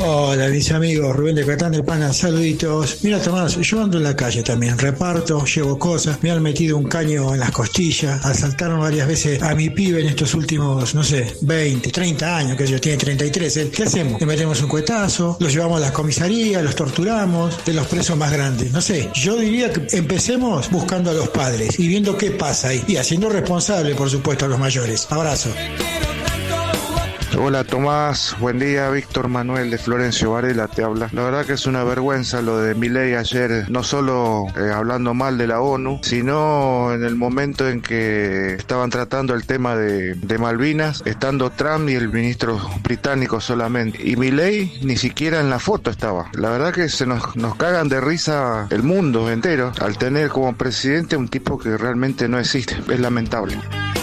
Hola, mis amigos, Rubén de Catán del Pana, saluditos. Mira, Tomás, yo ando en la calle también, reparto, llevo cosas, me han metido un caño en las costillas, asaltaron varias veces a mi pibe en estos últimos, no sé, 20, 30 años, que ellos tienen 33. ¿Qué hacemos? Le metemos un cuetazo, los llevamos a la comisaría, los torturamos, de los presos más grandes. No sé, yo diría que empecemos buscando a los padres y viendo qué pasa ahí, y haciendo responsable, por supuesto, a los mayores. Abrazo. Hola Tomás, buen día. Víctor Manuel de Florencio Varela te habla. La verdad que es una vergüenza lo de Milei ayer, no solo hablando mal de la ONU, sino en el momento en que estaban tratando el tema de Malvinas, estando Trump y el ministro británico solamente, y Milei ni siquiera en la foto estaba. La verdad que nos cagan de risa el mundo entero al tener como presidente un tipo que realmente no existe. Es lamentable.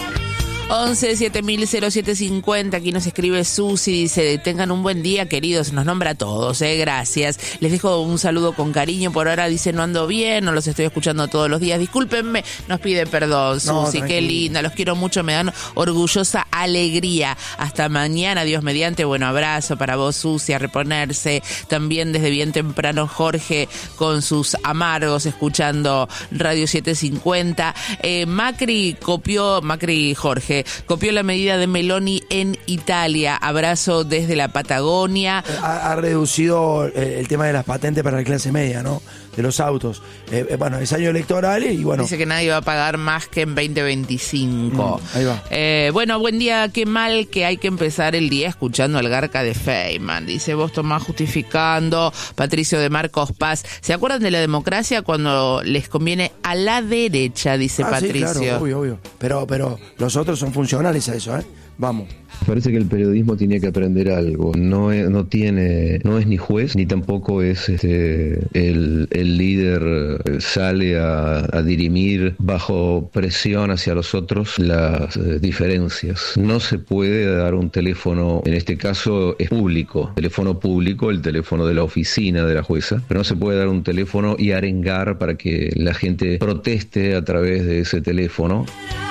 11-7000-0750, aquí nos escribe Susi, dice, tengan un buen día, queridos, nos nombra a todos, gracias. Les dejo un saludo con cariño, por ahora dice, no ando bien, no los estoy escuchando todos los días, discúlpenme, nos pide perdón, Susi, qué linda, los quiero mucho, me dan orgullosa alegría. Hasta mañana, Dios mediante, bueno, abrazo para vos, Susi, a reponerse. También desde bien temprano, Jorge, con sus amargos, escuchando Radio 750. Jorge, copió la medida de Meloni en Italia. Abrazo desde la Patagonia. Ha reducido el tema de las patentes para la clase media, ¿no? De los autos. Bueno, es año electoral y bueno. Dice que nadie va a pagar más que en 2025. Ahí va. Bueno, buen día. Qué mal que hay que empezar el día escuchando al Garca de Feynman. Dice vos, Tomás, justificando. Patricio de Marcos Paz. ¿Se acuerdan de la democracia cuando les conviene a la derecha? Dice Patricio. Sí, claro, obvio. Pero los otros son funcionales a eso, ¿eh? Vamos. Parece que el periodismo tiene que aprender algo. No es ni juez ni tampoco es el líder sale a dirimir bajo presión hacia los otros las diferencias. No se puede dar un teléfono, en este caso es público, teléfono público, el teléfono de la oficina de la jueza, pero no se puede dar un teléfono y arengar para que la gente proteste a través de ese teléfono.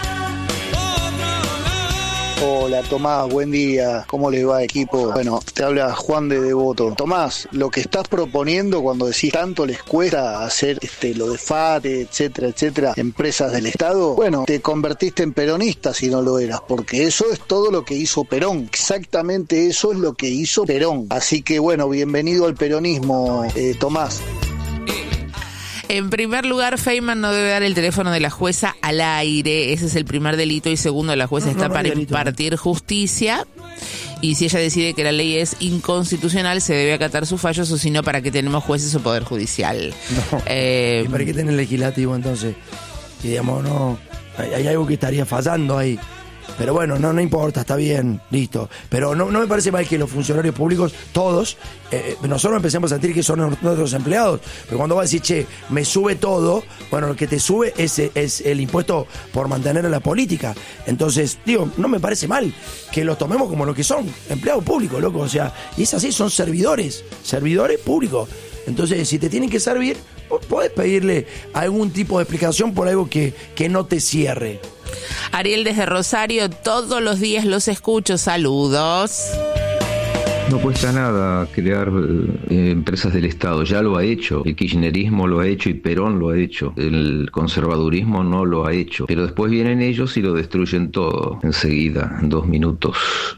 Hola Tomás, buen día, ¿cómo les va equipo? Bueno, te habla Juan de Devoto. Tomás, lo que estás proponiendo cuando decís tanto les cuesta hacer lo de FATE, etcétera, empresas del Estado, bueno, te convertiste en peronista si no lo eras, porque eso es todo lo que hizo Perón, exactamente eso es lo que hizo Perón. Así que bueno, bienvenido al peronismo, Tomás. En primer lugar, Feynman no debe dar el teléfono de la jueza al aire. Ese es el primer delito. Y segundo, la jueza está para impartir justicia. Y si ella decide que la ley es inconstitucional, se debe acatar sus fallos, o si no, ¿para qué tenemos jueces o poder judicial? No. ¿Y para qué tener legislativo entonces? Y digamos, no, hay algo que estaría fallando ahí. Pero bueno, no importa, está bien, listo. Pero no me parece mal que los funcionarios públicos, todos, nosotros empecemos a sentir que son nuestros empleados. Pero cuando vas a decir, che, me sube todo, bueno, lo que te sube es el impuesto por mantener a la política. Entonces, digo, no me parece mal que los tomemos como lo que son, empleados públicos, loco. O sea, y es así, son servidores públicos. Entonces, si te tienen que servir, podés pedirle algún tipo de explicación por algo que no te cierre. Ariel desde Rosario, todos los días los escucho, saludos. No cuesta nada crear empresas del Estado, ya lo ha hecho, el kirchnerismo lo ha hecho y Perón lo ha hecho, el conservadurismo no lo ha hecho, pero después vienen ellos y lo destruyen todo enseguida, en 2 minutos.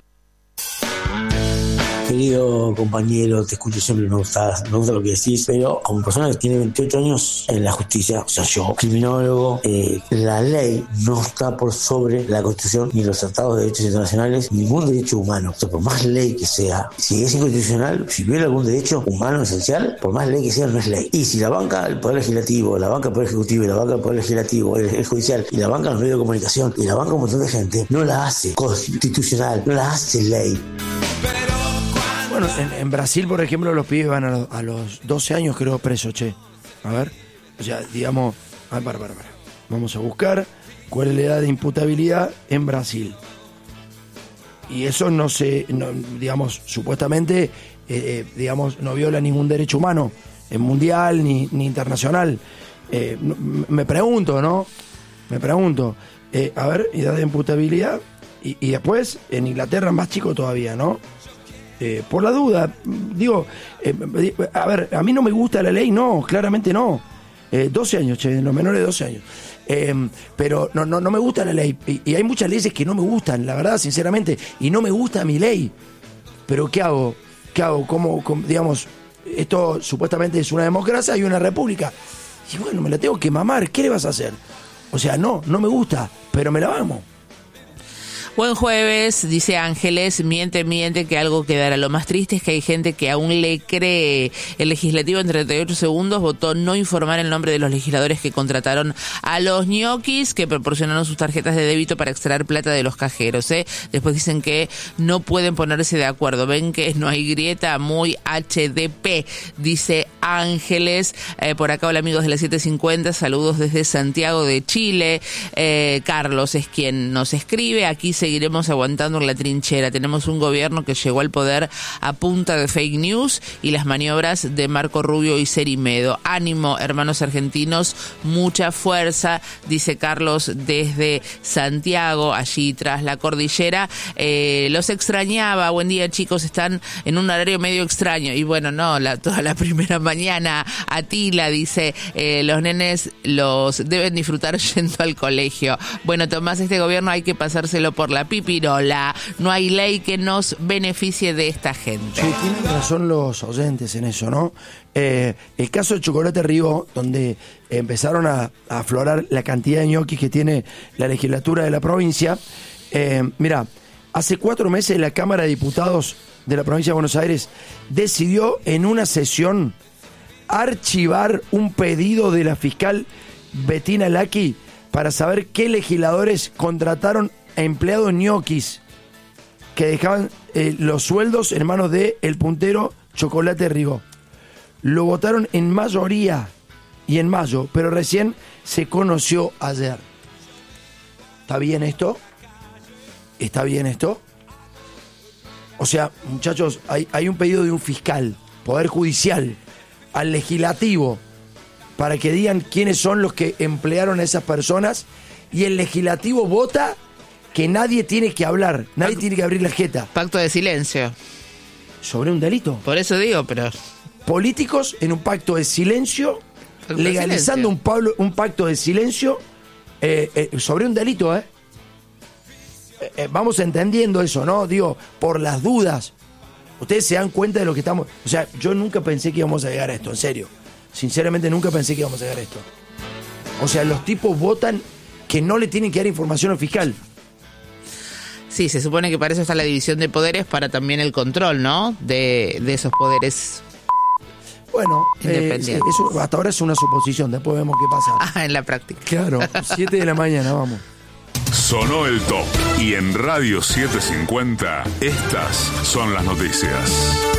Querido compañero, te escucho siempre, me gusta lo que decís, pero como persona que tiene 28 años en la justicia, o sea, yo, criminólogo, la ley no está por sobre la Constitución ni los tratados de derechos internacionales, ningún derecho humano. O sea, por más ley que sea, si es inconstitucional, si viola algún derecho humano esencial, por más ley que sea, no es ley. Y si la banca el Poder Legislativo, la banca el Poder Ejecutivo, y la banca el Poder Legislativo, el Judicial, y la banca los medios de comunicación, y la banca un montón de gente, no la hace constitucional, no la hace ley. Bueno, en Brasil, por ejemplo, los pibes van a los 12 años, creo, presos, che. A ver, o sea, digamos, para. Vamos a buscar cuál es la edad de imputabilidad en Brasil. Y eso no, digamos, supuestamente, no viola ningún derecho humano, mundial ni internacional. Me pregunto, ¿no? A ver, edad de imputabilidad. Y después, en Inglaterra, más chico todavía, ¿no? por la duda, digo, a ver, a mí no me gusta la ley, no, claramente no. 12 años, los menores de 12 años. Pero no me gusta la ley. Y hay muchas leyes que no me gustan, la verdad, sinceramente. Y no me gusta mi ley. Pero ¿qué hago? ¿Cómo, digamos, esto supuestamente es una democracia y una república? Y bueno, me la tengo que mamar. ¿Qué le vas a hacer? O sea, no me gusta, pero me la mamo. Buen jueves, dice Ángeles, miente, que algo quedará. Lo más triste es que hay gente que aún le cree. El legislativo en 38 segundos votó no informar el nombre de los legisladores que contrataron a los ñoquis que proporcionaron sus tarjetas de débito para extraer plata de los cajeros. Después dicen que no pueden ponerse de acuerdo. Ven que no hay grieta, muy HDP, dice Ángeles. Por acá, hola amigos de las 7:50, saludos desde Santiago de Chile. Carlos es quien nos escribe. Aquí seguiremos aguantando en la trinchera. Tenemos un gobierno que llegó al poder a punta de fake news y las maniobras de Marco Rubio y Cerimedo. Ánimo, hermanos argentinos, mucha fuerza, dice Carlos desde Santiago, allí tras la cordillera. Los extrañaba. Buen día, chicos, están en un horario medio extraño. Y bueno, no, toda la primera mañana. Atila dice, los nenes los deben disfrutar yendo al colegio. Bueno, Tomás, este gobierno hay que pasárselo por la pipirola. No hay ley que nos beneficie de esta gente. Sí, tienen razón los oyentes en eso, ¿no? El caso de Chocolate Río, donde empezaron a aflorar la cantidad de ñoquis que tiene la legislatura de la provincia. Mira, hace 4 meses la Cámara de Diputados de la provincia de Buenos Aires decidió en una sesión archivar un pedido de la fiscal Bettina Lacchi para saber qué legisladores contrataron a empleados ñoquis que dejaban los sueldos en manos de el puntero Chocolate Río. Lo votaron en mayoría y en mayo, pero recién se conoció ayer. ¿Está bien esto? ¿Está bien esto? O sea, muchachos, hay un pedido de un fiscal, Poder Judicial, al legislativo, para que digan quiénes son los que emplearon a esas personas, y el legislativo vota que nadie tiene que hablar, nadie tiene que abrir la jeta. Pacto de silencio. ¿Sobre un delito? Por eso digo, pero... Políticos en un pacto de silencio, legalizando un pacto de silencio sobre un delito, vamos entendiendo eso, ¿no? Digo, por las dudas. Ustedes se dan cuenta de lo que estamos... O sea, yo nunca pensé que íbamos a llegar a esto, en serio. Sinceramente nunca pensé que íbamos a llegar a esto. O sea, los tipos votan que no le tienen que dar información al fiscal. Sí, se supone que para eso está la división de poderes, para también el control, ¿no? De esos poderes. Bueno, eso hasta ahora es una suposición, después vemos qué pasa. En la práctica. Claro, 7 de la mañana, vamos. Sonó el top y en Radio 750 estas son las noticias.